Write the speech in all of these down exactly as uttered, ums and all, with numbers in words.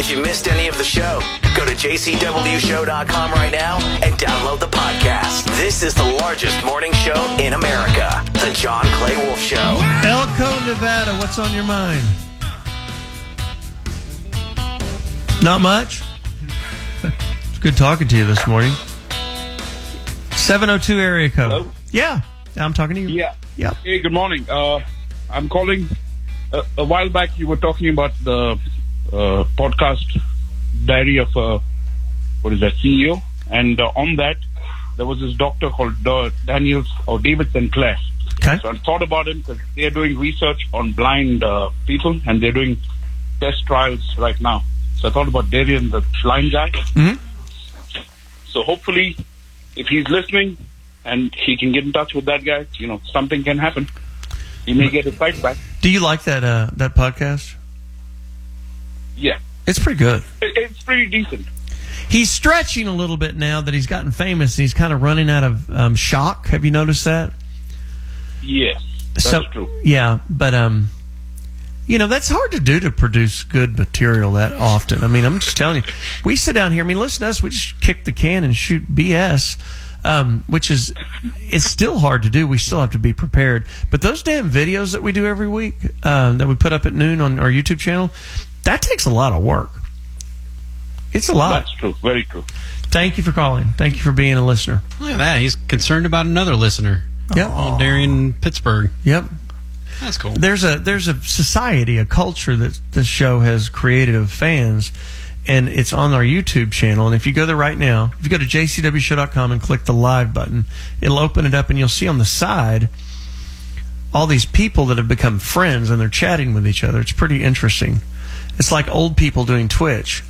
If you missed any of the show, go to j c w show dot com right now and download the podcast. This is the largest morning show in America, The John Clay Wolf Show. Elko, Nevada, what's on your mind? Not much? It's good talking to you this morning. seven oh two area code. Hello? Yeah, I'm talking to you. Yeah. Yep. Hey, good morning. Uh, I'm calling. Uh, a while back, you were talking about the uh, podcast diary of, uh, what is that, C E O? And uh, on that, there was this doctor called uh, Daniel or David Sinclair. Okay. So I thought about him because they're doing research on blind uh, people and they're doing test trials right now. So I thought about Darian, the blind guy. Mm-hmm. So hopefully, if he's listening and he can get in touch with that guy, you know, something can happen. He may get his sight back. Do you like that uh, that podcast? Yeah. It's pretty good. It, it's pretty decent. He's stretching a little bit now that he's gotten famous. He's kind of running out of um, shock. Have you noticed that? Yes, that's so, true. Yeah, but um, you know, that's hard to do, to produce good material that often. I mean, I'm just telling you, we sit down here. I mean, listen to us. We just kick the can and shoot B S, um, which is, it's still hard to do. We still have to be prepared. But those damn videos that we do every week, uh, that we put up at noon on our YouTube channel, that takes a lot of work. It's a lot. That's true. Very true. Thank you for calling. Thank you for being a listener. Look at that. He's concerned about another listener. Yep. Oh, Darian Pittsburgh. Yep. That's cool. There's a there's a society, a culture that this show has created of fans, and it's on our YouTube channel. And if you go there right now, if you go to j c w show dot com and click the live button, it'll open it up, and you'll see on the side all these people that have become friends, and they're chatting with each other. It's pretty interesting. It's like old people doing Twitch.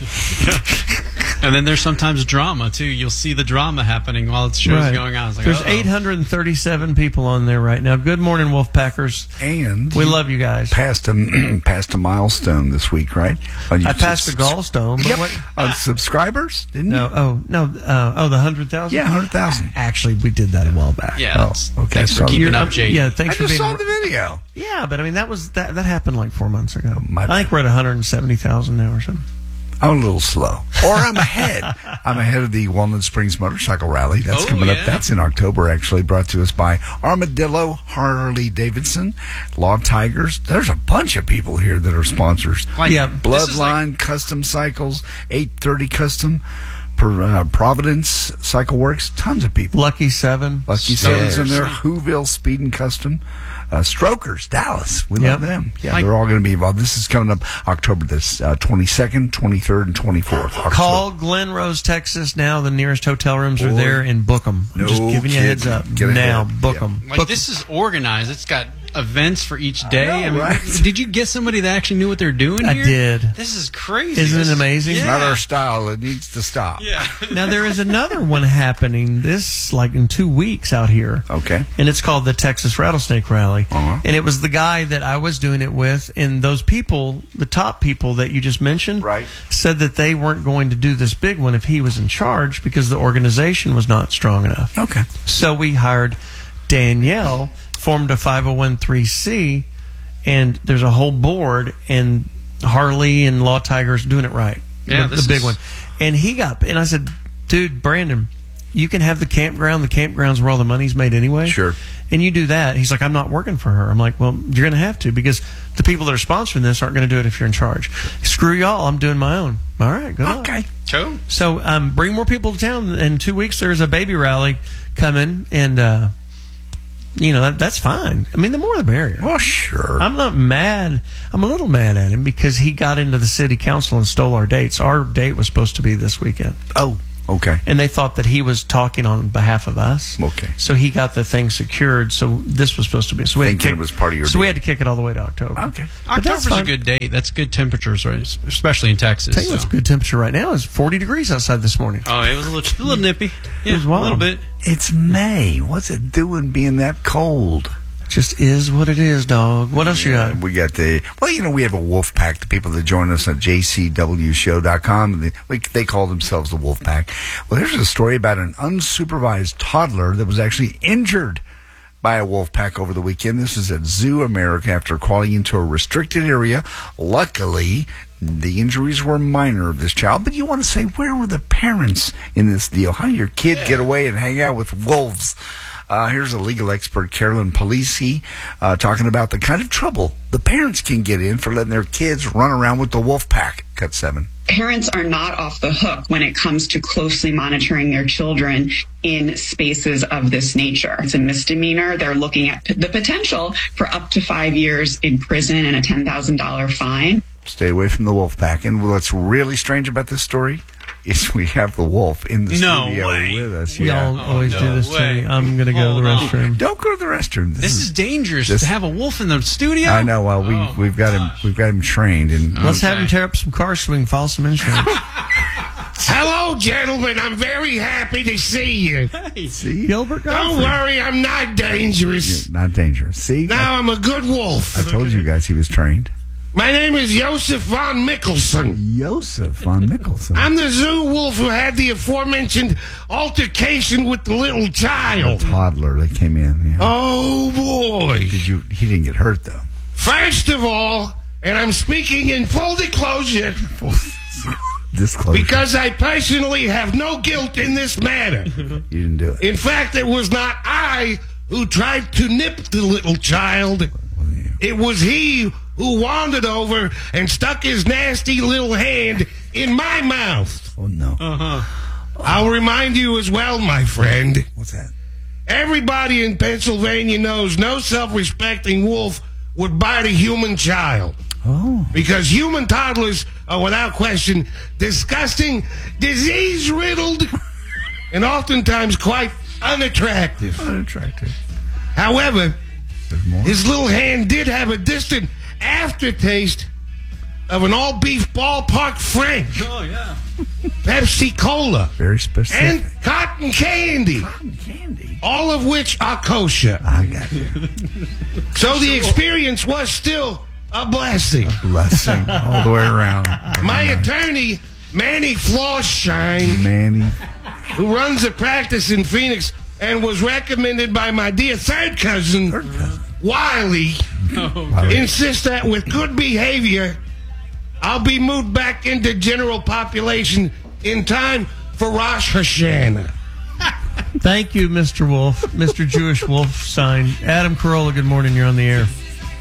And then there's sometimes drama, too. You'll see the drama happening while the show's Right. going on. It's like, There's uh-oh. eight hundred thirty-seven people on there right now. Good morning, Wolfpackers. And We love you guys. passed a passed a milestone this week, right? On I your passed the subs- gallstone. But Yep. what, On subscribers, didn't no, you? oh, no, uh, oh, the one hundred thousand? Yeah, one hundred thousand. Actually, we did that a while back. Yeah, Oh, that's, okay. thanks for So keeping You're- up, Jake. Yeah, thanks I for just being. saw the video. Yeah, but I mean that was that that happened like four months ago. my I think we're at one hundred seventy thousand now or something. I'm a little slow. Or I'm ahead. I'm ahead of the Walnut Springs Motorcycle Rally. That's Oh, coming up. yeah. That's in October, actually, brought to us by Armadillo, Harley Davidson, Law Tigers. There's a bunch of people here that are sponsors. Like, Yeah, this is like- Bloodline Custom Cycles, eight thirty Custom, per, uh, Providence Cycle Works, tons of people. Lucky Seven. Lucky Stokers. Sevens in there, Whoville Speed and Custom, uh, Strokers, Dallas. We Yep. love them. Yeah, Like- they're all going to be involved. This is coming up October this uh, twenty-second, twenty-third, and twenty-fourth. Call Glen Rose, Texas now. The nearest hotel rooms are Boy. there, and book them. I'm No just giving you a heads kidding. up. Get ahead. Now, book Yeah. them. Like, this is organized. It's got events for each day. know, I mean, right? did you get somebody that actually knew what they're doing I here? did. This is crazy. Isn't it This is- amazing? Yeah. Not our style. It needs to stop. Yeah. Now there is another one happening this like in two weeks out here. Okay. And it's called the Texas Rattlesnake Rally. Uh-huh. And it was the guy that I was doing it with, and those people, the top people that you just mentioned, Right. said that they weren't going to do this big one if he was in charge because the organization was not strong enough. Okay. So we hired Danielle, formed a five oh one c, and there's a whole board, and Harley and Law Tigers doing it right. Yeah, the, this the big is- one. And he got, and I said, dude, Brandon, you can have the campground. The campground's where all the money's made anyway. Sure. And you do that. He's like, I'm not working for her. I'm like, well, you're going to have to because the people that are sponsoring this aren't going to do it if you're in charge. Screw y'all. I'm doing my own. All right. Good luck. Okay. Cool. So um, bring more people to town. In two weeks, there's a baby rally coming, and uh, you know that, that's fine. I mean, the more the merrier. Well, sure. I'm not mad. I'm a little mad at him because he got into the city council and stole our dates. Our date was supposed to be this weekend, oh, okay. and they thought that he was talking on behalf of us. Okay. So he got the thing secured. So this was supposed to be. So we had to Thinking kick, it was part of your So we deal. had to kick it all the way to October. Okay. But that's October's a fine. good date. That's good temperatures, right? Especially in Texas. Tell you what's so. good temperature right now is forty degrees outside this morning. Oh, it was a little, a little nippy. Yeah, was a wild. little bit. It's May. What's it doing being that cold? Just is what it is, dog. What else you got? We got the, well, you know, we have a wolf pack, the people that join us at j c w show dot com. They, we, they call themselves the wolf pack. Well, there's a story about an unsupervised toddler that was actually injured by a wolf pack over the weekend. This is at Zoo America after crawling into a restricted area. Luckily, The injuries were minor of this child, but you want to say, where were the parents in this deal? How did your kid get away and hang out with wolves? Uh, here's a legal expert, Carolyn Polisi, uh, talking about the kind of trouble the parents can get in for letting their kids run around with the wolf pack. Cut seven. Parents are not off the hook when it comes to closely monitoring their children in spaces of this nature. It's a misdemeanor. They're looking at the potential for up to five years in prison and a ten thousand dollars fine. Stay away from the wolf pack. And what's really strange about this story is we have the wolf in the No studio way. with us. Y'all Yeah. always no do this to way. me. I'm going to go to the Hold on. restroom. Don't go to the restroom. This, This is dangerous this- to have a wolf in the studio. I know. Well, we Oh, we've got him. gosh. We've got him trained. And Let's have him Okay. tear up some cars so we can file some insurance. Hello, gentlemen. I'm very happy to see you. see, Gilbert Don't Godfrey. worry, I'm not dangerous. not dangerous. See, Now I'm a good wolf. I told you guys he was trained. My name is Joseph von Mickelson. Joseph von Mickelson. I'm the zoo wolf who had the aforementioned altercation with the little child. toddler that came in. Yeah. Oh, boy. Did you? He didn't get hurt though. First of all, and I'm speaking in full disclosure Disclosure. because I personally have no guilt in this matter. you didn't do it. In fact, it was not I who tried to nip the little child. It was he who wandered over and stuck his nasty little hand in my mouth. Oh no. I'll remind you as well, my friend. What's that? Everybody in Pennsylvania knows no self-respecting wolf would bite a human child. Oh. Because human toddlers are, without question, disgusting, disease-riddled, and oftentimes quite unattractive. Unattractive. However, There's more. his little hand did have a distant aftertaste of an all-beef ballpark Frank, Oh yeah. Pepsi Cola, Very specific. and cotton candy, candy. all of which are kosher. I got you. So the experience was still a blessing. Blessing all the way around. My attorney, Manny Flossshine, Manny. who runs a practice in Phoenix and was recommended by my dear third cousin, Wiley, insists that with good behavior, I'll be moved back into general population in time for Rosh Hashanah. Thank you, Mister Wolf, Mister Jewish Wolf sign. Adam Carolla, good morning. You're on the air.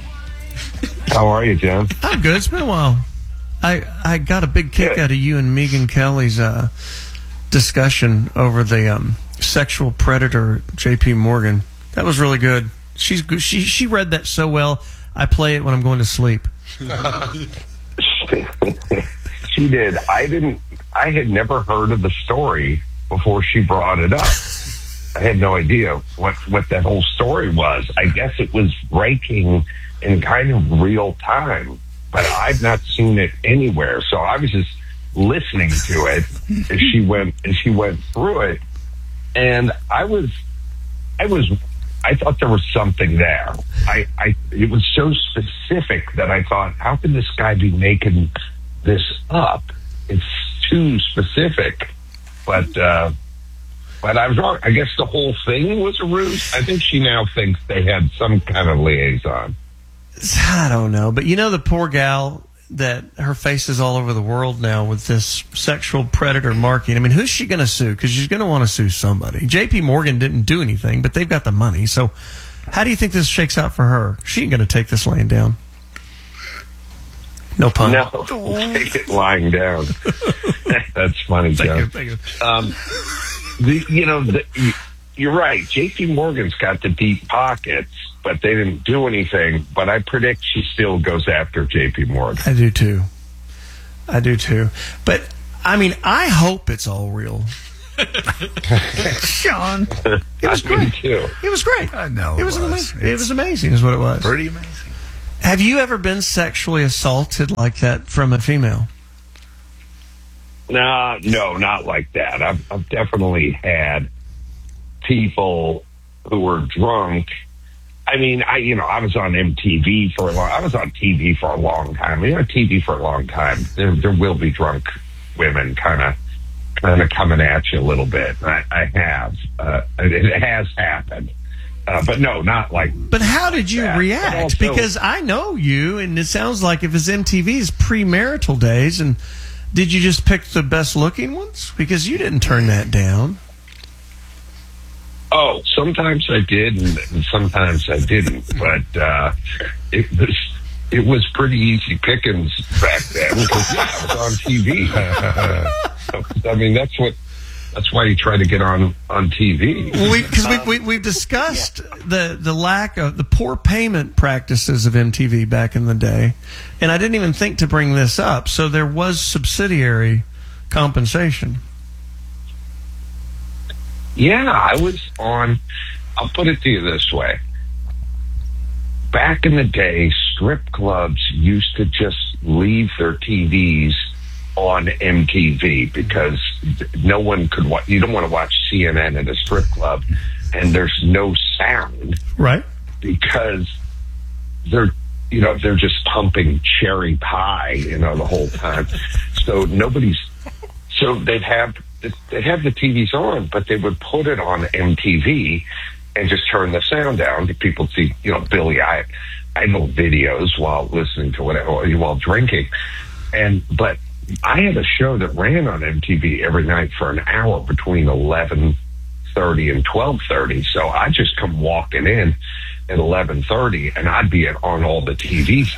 How are you, John? I'm good. It's been a while. I I got a big kick Good. out of you and Megan Kelly's uh, discussion over the um, sexual predator J P Morgan. That was really good. She's good. She she read that so well. I play it when I'm going to sleep. She did. I didn't. I had never heard of the story before she brought it up. I had no idea what what that whole story was. I guess it was breaking in kind of real time, but I've not seen it anywhere. So I was just listening to it as she went as she went through it, and I was, I was, I thought there was something there. I, I, it was so specific that I thought, how can this guy be making this up? It's too specific, but. uh But I was wrong. I guess the whole thing was a ruse. I think she now thinks they had some kind of liaison. I don't know, but you know the poor gal that her face is all over the world now with this sexual predator marking. I mean, who's she going to sue? Because she's going to want to sue somebody. J P Morgan didn't do anything, but they've got the money. So how do you think this shakes out for her? She ain't going to take this laying down. No pun. No, take it lying down. That's funny, Thank Joe. you, thank you. Um, the, you know, the, you're right. J P Morgan's got the deep pockets, but they didn't do anything. But I predict she still goes after J P Morgan. I do too. I do too. But I mean, I hope it's all real. Sean, it was I do great. too. It was great. I know It it was was. amazing. It It's was amazing, is what it was. Pretty amazing. Have you ever been sexually assaulted like that from a female? Nah, no, not like that. I've, I've definitely had people who were drunk. I mean, I you know, I was on M T V for a long. I was on T V for a long time. You know, T V for a long time. There, there will be drunk women, kind of, kind of coming at you a little bit. I, I have. Uh, it, it has happened, Uh, but no, not like. But how did you that. react? Also- Because I know you, and it sounds like if it's M T V's premarital days, and did you just pick the best looking ones? Because you didn't turn that down. Oh, sometimes I did, and, and sometimes I didn't. But uh, it was it was pretty easy pickings back then because yeah, I was on T V. So, I mean, that's what that's why you try to get on on T V. Well, because we, we, we, we've discussed the, the lack of the poor payment practices of M T V back in the day, and I didn't even think to bring this up. So there was subsidiary compensation. Yeah, I was on. I'll put it to you this way. Back in the day, strip clubs used to just leave their T Vs on M T V because no one could watch. You don't want to watch C N N at a strip club, and there's no sound, right? Because they're, you know, they're just pumping cherry pie, you know, the whole time. So nobody's. So they'd have they'd have the T Vs on, but they would put it on M T V and just turn the sound down. People see, you know, Billy Idol videos while listening to whatever, while drinking, and but. I had a show that ran on M T V every night for an hour between eleven thirty and twelve thirty. So I just come walking in at eleven thirty, and I'd be at, on all the T Vs.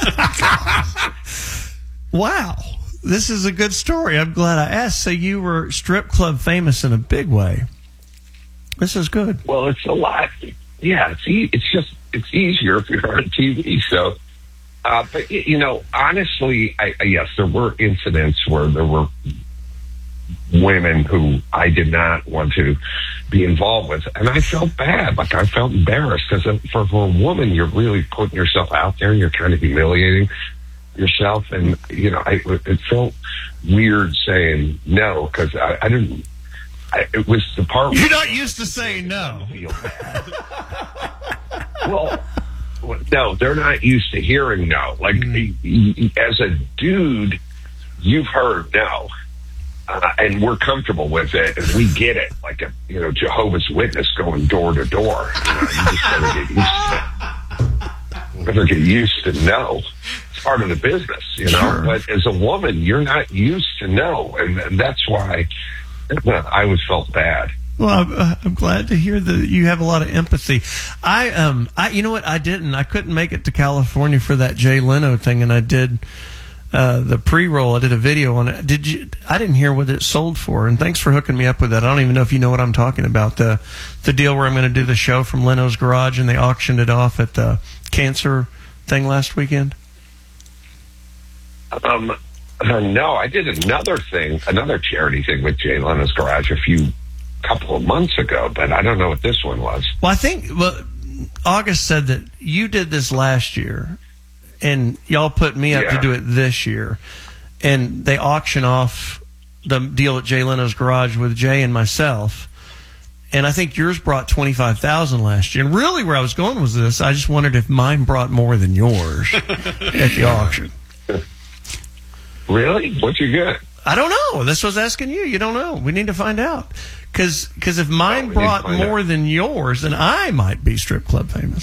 Wow. This is a good story. I'm glad I asked. So you were strip club famous in a big way. This is good. Well, it's a lot. Yeah, it's e- it's just it's easier if you're on T V. So. Uh, but, you know, honestly, I, yes, there were incidents where there were women who I did not want to be involved with. And I felt bad. Like, I felt embarrassed because for, for a woman, you're really putting yourself out there. You're kind of humiliating yourself. And, you know, I, it felt weird saying no because I, I didn't. I, it was the part. You're not used to saying no. Feel bad. Well. No, they're not used to hearing no. Like, mm. as a dude, you've heard no, uh, and we're comfortable with it, and we get it. Like a, you know, Jehovah's Witness going door to door. You know, you just gotta get used to it. Better get used to no. It's part of the business, you know. Sure. But as a woman, you're not used to no, and, and that's why I always felt bad. Well, I'm, uh, I'm glad to hear that you have a lot of empathy. I, um, I, you know what? I didn't. I couldn't make it to California for that Jay Leno thing, and I did uh, the pre-roll. I did a video on it. Did you? I didn't hear what it sold for, and thanks for hooking me up with that. I don't even know if you know what I'm talking about. The the deal where I'm going to do the show from Leno's Garage, and they auctioned it off at the cancer thing last weekend. Um, uh, no, I did another thing, another charity thing with Jay Leno's Garage a few. couple of months ago, but I don't know what this one was. Well, I think well, August said that you did this last year, and y'all put me up yeah. to do it this year, and they auction off the deal at Jay Leno's Garage with Jay and myself, and I think yours brought twenty-five thousand last year. And really, where I was going was this: I just wondered if mine brought more than yours at the auction. Really? What you get? I don't know. This was asking you. You don't know. We need to find out. Because if mine oh, brought more out. than yours, then I might be strip club famous.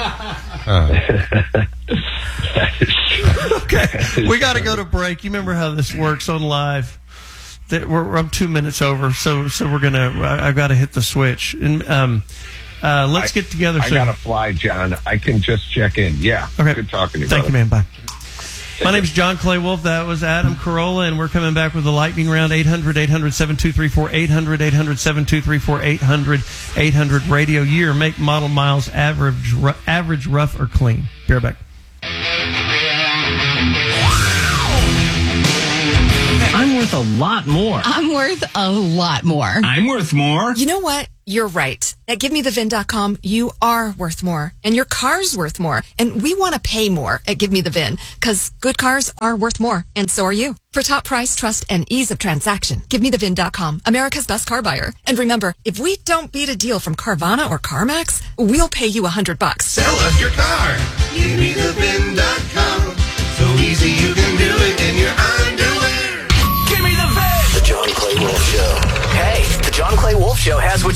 Okay. We got to go to break. You remember how this works on live? That we're, I'm two minutes over, so so we're gonna. I, I got to hit the switch, and um, uh, let's I, get together. I soon. gotta fly, John. I can just check in. Yeah. Okay. Good talking to you. Thank brother. you, man. Bye. My name's John Clay Wolf. That was Adam Carolla, and we're coming back with the lightning round. eight hundred, eight hundred, seven two three four, eight hundred, eight hundred, seven two three four, eight hundred, eight hundred radio year, make, model, miles, average, ru- average, rough, or clean. Be right back. I'm worth a lot more. I'm worth a lot more. I'm worth more. You know what? You're right. At give me the vin dot com, you are worth more. And your car's worth more. And we want to pay more at Give Me The Vin, because good cars are worth more. And so are you. For top price, trust, and ease of transaction, give me the vin dot com, America's best car buyer. And remember, if we don't beat a deal from Carvana or CarMax, we'll pay you a hundred bucks. Sell us your car. give me the vin dot com. So easy you can do it in your underwear. Give me the vin. The John Clay Wolf Show. Hey, the John Clay Wolf Show has what